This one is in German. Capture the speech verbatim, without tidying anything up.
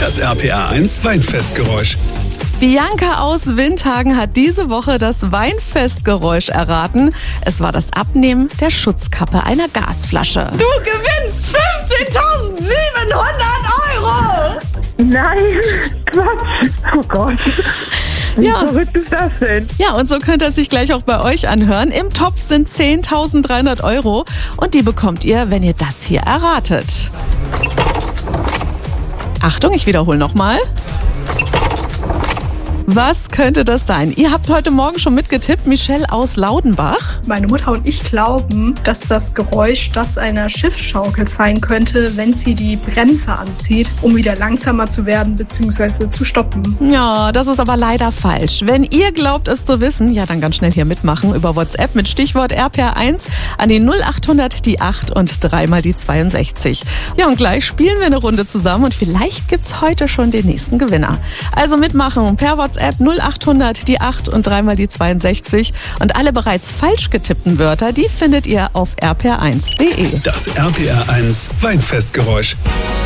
Das R P R eins Weinfestgeräusch. Bianca aus Windhagen hat diese Woche das Weinfestgeräusch erraten. Es war das Abnehmen der Schutzkappe einer Gasflasche. Du gewinnst fünfzehntausendsiebenhundert Euro! Nein, Quatsch. Oh Gott. Wie Ja. verrückt ist das denn? Ja, und so könnt ihr es sich gleich auch bei euch anhören. Im Topf sind zehntausenddreihundert Euro und die bekommt ihr, wenn ihr das hier erratet. Achtung, ich wiederhole nochmal. Was könnte das sein? Ihr habt heute Morgen schon mitgetippt, Michelle aus Laudenbach. Meine Mutter und ich glauben, dass das Geräusch das einer Schiffsschaukel sein könnte, wenn sie die Bremse anzieht, um wieder langsamer zu werden bzw. zu stoppen. Ja, das ist aber leider falsch. Wenn ihr glaubt, es zu wissen, ja, dann ganz schnell hier mitmachen über WhatsApp mit Stichwort R P R eins an die null achthundert die acht und dreimal die zweiundsechzig. Ja, und gleich spielen wir eine Runde zusammen und vielleicht gibt's heute schon den nächsten Gewinner. Also mitmachen per WhatsApp null achthundert die acht und dreimal die zweiundsechzig und alle bereits falsch getippten Wörter, die findet ihr auf r p r eins punkt d e. Das R P R eins Weinfestgeräusch.